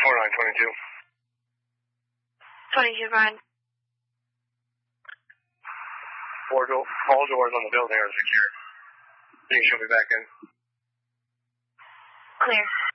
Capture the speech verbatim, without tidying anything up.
four nine twenty-two. twenty-two, fine. Four do- all doors on the building are secure. You can show me back in. Clear.